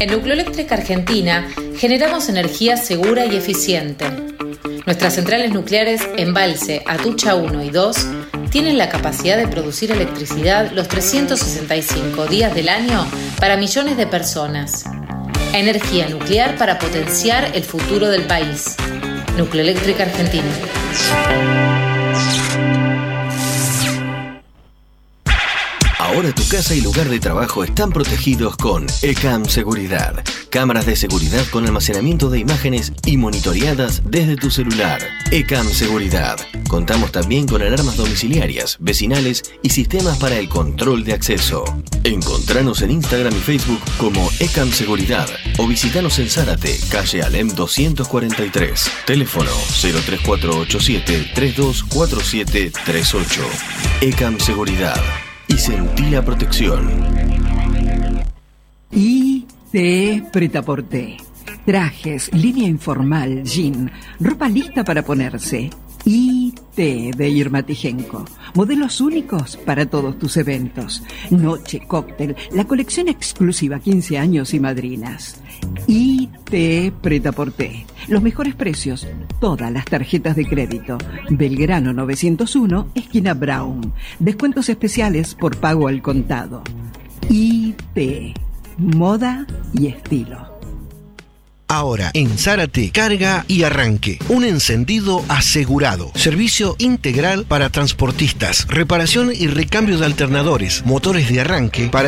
En Nucleoeléctrica Argentina generamos energía segura y eficiente. Nuestras centrales nucleares Embalse, Atucha 1 y 2 tienen la capacidad de producir electricidad los 365 días del año para millones de personas. Energía nuclear para potenciar el futuro del país. Nucleoeléctrica Argentina. Ahora tu casa y lugar de trabajo están protegidos con ECAM Seguridad. Cámaras de seguridad con almacenamiento de imágenes y monitoreadas desde tu celular. ECAM Seguridad. Contamos también con alarmas domiciliarias, vecinales y sistemas para el control de acceso. Encontranos en Instagram y Facebook como ECAM Seguridad o visitanos en Zárate, calle Alem 243. Teléfono 03487 324738. ECAM Seguridad. Y sentí la protección. IT Pretaporté. Trajes, línea informal, jean, ropa lista para ponerse. IT de Irma Tijenko. Modelos únicos para todos tus eventos. Noche, cóctel, la colección exclusiva 15 años y madrinas. IT Pretaporté. Los mejores precios, todas las tarjetas de crédito. Belgrano 901, esquina Brown. Descuentos especiales por pago al contado. IT. Moda y estilo. Ahora, en Zárate, carga y arranque. Un encendido asegurado. Servicio integral para transportistas. Reparación y recambio de alternadores. Motores de arranque para